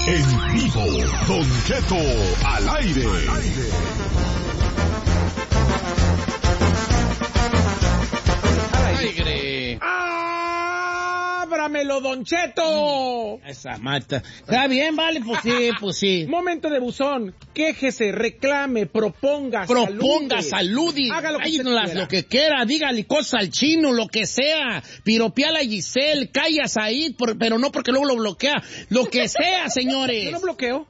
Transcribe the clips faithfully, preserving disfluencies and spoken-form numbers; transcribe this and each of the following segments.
En vivo, Don Cheto al aire. Alegre. ¡Ábramelo, Don Cheto! Esa mata. Está bien, vale, pues sí, pues sí. Momento de buzón. Quéjese, reclame, proponga, Proponga, salude. Haga lo que Ay, usted no las- quiera. lo que quiera, dígale cosas al chino, lo que sea. Piropeala a Giselle, callas ahí, por- pero no porque luego lo bloquea. Lo que sea, señores. Yo no bloqueo.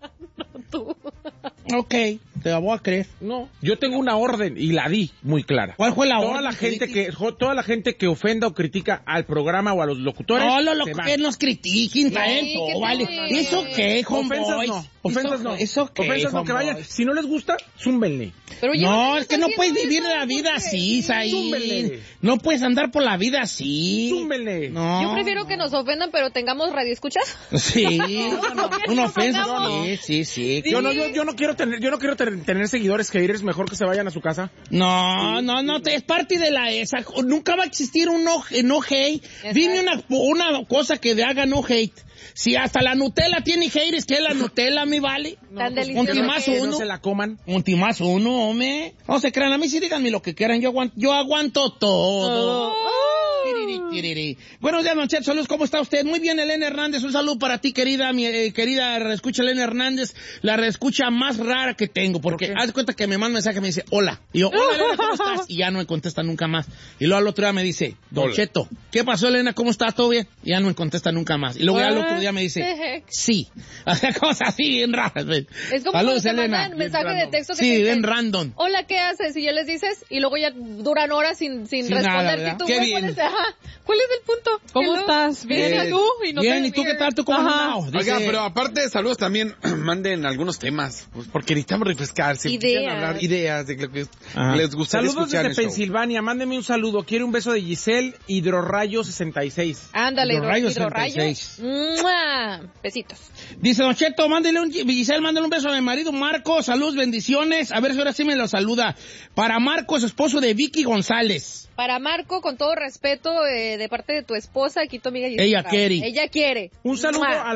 Ok, te la voy a creer. No. Yo tengo una orden y la di muy clara. ¿Cuál fue la Toda orden la que gente diste? que jo- toda la gente que ofenda o critica al programa o a los locutores. No, lo, lo se que van. nos critiquen, traen ¿qué todo, vale. tiene? ¿Eso qué, Ofensas homeboys? no. Ofensas ¿Eso- no. ¿Eso qué, Ofensas no, que vayan. homeboys? Si no les gusta, zúmbenle. Pero yo No, estoy es que no haciendo puedes vivir eso, la vida ¿por qué? así, Saín. Zúmbele. No puedes andar por la vida así. Zúmbenle. No. Yo prefiero que nos ofendan, pero tengamos radioescuchas. Sí, una ofensa. ofendamos. Sí, sí, sí. Yo no, yo, yo no quiero tener, yo no quiero tener, tener seguidores que es mejor que se vayan a su casa. No, no, no, te- es parte de la esa. Nunca va a existir un no, no hate. Exacto. Dime una, una cosa que de haga no hate. Si hasta la Nutella tiene haters, ¿qué es la Nutella, mi vale? Tan pues, delicioso. un más que es. Que uno. no se la coman. Un timazo uno, hombre. No se crean, a mí sí díganme lo que quieran. Yo aguanto, yo aguanto todo. Oh. Tiriri, tiriri. Buenos días, Don Cheto. Saludos, ¿cómo está usted? Muy bien, Elena Hernández. Un saludo para ti, querida, mi eh, querida reescucha Elena Hernández. La reescucha más rara que tengo. Porque ¿Por qué? haz de cuenta que me manda un mensaje y me dice, hola. Y yo, hola, Elena, ¿cómo estás? Y ya no me contesta nunca más. Y luego al otro día me dice, Don Hola. Cheto, ¿qué pasó, Elena? ¿Cómo estás? ¿Todo bien? Y ya no me contesta nunca más. Y luego ya al otro día me dice, What? sí. O sea, cosas así bien raras. ¿ves? Es como Saludos, cuando te Elena. mandan mensaje de random. texto que Sí, te bien dicen, random. hola, ¿qué haces? Y ya les dices, y luego ya duran horas sin, sin Sin nada, responder. ¿verdad? Y tú, Qué güey, bien. ¿cuál es, ajá, ¿cuál es el punto? ¿Cómo Hello. estás? Bien, Bien. ¿y tú? Y no Bien, te- ¿y tú qué tal? ¿Tú cómo Ajá. andas? Oiga, Dice- pero aparte de saludos también manden algunos temas, pues, porque necesitamos refrescar, si Ideas. quieren hablar ideas de lo que Ajá. les gustaría Saludos escuchar en desde el show. Pensilvania. Mándeme un saludo. Quiero un beso de Giselle, Hidrorrayo sesenta y seis. Ándale, Hidrorrayo hidrorrayo. sesenta y seis. ¡Mua! Besitos. Dice Don Cheto, mándele un, Giselle, mándele un beso a mi marido Marcos, saludos, bendiciones, a ver si ahora sí me lo saluda. Para Marcos, esposo de Vicky González. Para Marco, con todo respeto, eh, de parte de tu esposa, aquí tu amiga Gisela Ella Bravo. quiere. Ella quiere. Un saludo ¡Mua! a